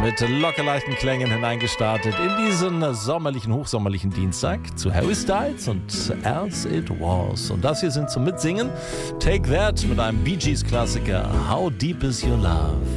mit lockerleichten Klängen hineingestartet in diesen sommerlichen, hochsommerlichen Dienstag zu Harry Styles und As It Was. Und das hier sind zum Mitsingen Take That mit einem Bee Gees Klassiker How Deep Is Your Love.